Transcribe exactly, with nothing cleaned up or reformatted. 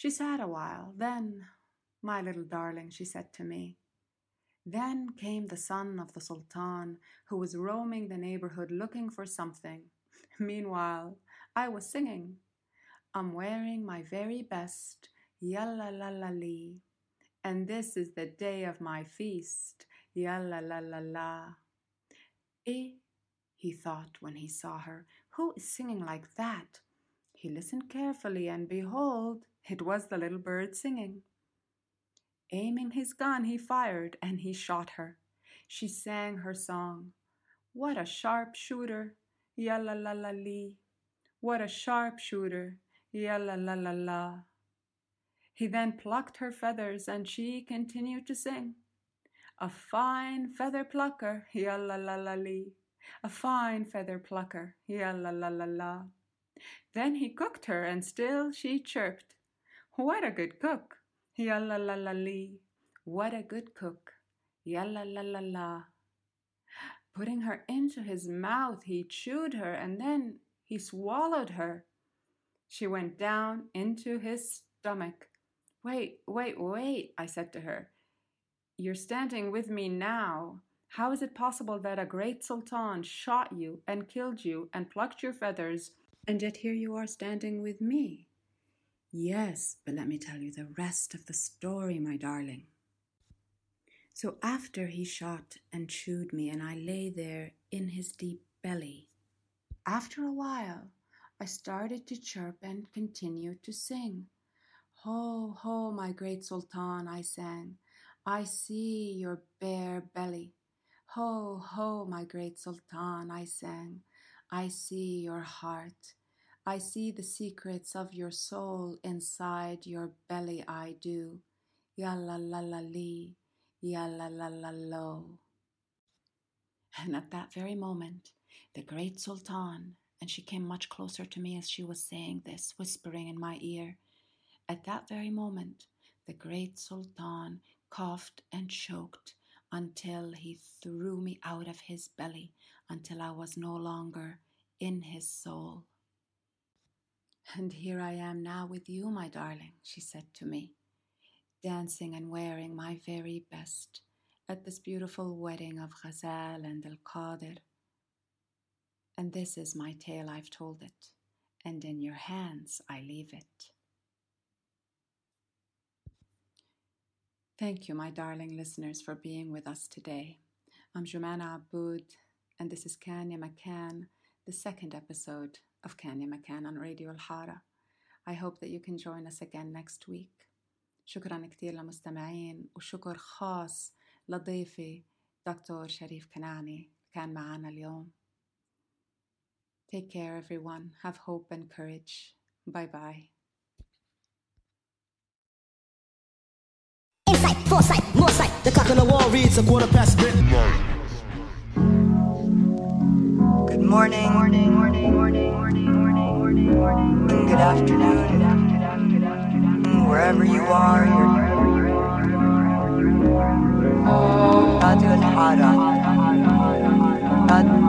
She sat a while. Then, my little darling, she said to me, then came the son of the Sultan, who was roaming the neighborhood looking for something. Meanwhile, I was singing, I'm wearing my very best, yalla la la lee, and this is the day of my feast, yalla la la la. Eh, he thought when he saw her, who is singing like that? He listened carefully, and behold, it was the little bird singing. Aiming his gun, he fired, and he shot her. She sang her song. What a sharp shooter, yalla la la lee. What a sharp shooter, yalla la la la. He then plucked her feathers, and she continued to sing. A fine feather plucker, yalla la la lee. A fine feather plucker, yalla la la la. Then he cooked her, and still she chirped. What a good cook, yalla la la lee. What a good cook, yalla la la la. Putting her into his mouth, he chewed her, and then he swallowed her. She went down into his stomach. Wait, wait, wait, I said to her. You're standing with me now. How is it possible that a great sultan shot you and killed you and plucked your feathers, and yet here you are standing with me? Yes, but let me tell you the rest of the story, my darling. So after he shot and chewed me, and I lay there in his deep belly, after a while, I started to chirp and continued to sing. Ho, ho, my great sultan, I sang. I see your bare belly. Ho, ho, my great sultan, I sang. I see your heart. I see the secrets of your soul inside your belly, I do. Yalla la la lee, yalla la la lo. And at that very moment, the great sultan, and she came much closer to me as she was saying this, whispering in my ear. At that very moment, the great sultan coughed and choked until he threw me out of his belly, until I was no longer in his soul. And here I am now with you, my darling, she said to me, dancing and wearing my very best at this beautiful wedding of Ghazal and Al-Qadir. And this is my tale, I've told it, and in your hands I leave it. Thank you, my darling listeners, for being with us today. I'm Jumana Aboud, and this is Kan Ya Makan, the second episode of Kan Ya Makan on Radio Al-Hara. I hope that you can join us again next week. شكرا كتير للمستمعين وشكر خاص لضيفي دكتور شريف كناني كان معنا اليوم. Take care, everyone. Have hope and courage. Bye-bye. Insight, foresight, more sight. The clock on the wall reads a quarter past midnight. Good morning, morning, morning, morning, morning, morning, morning, morning, and good afternoon, wherever you are. Radio Al-Hara.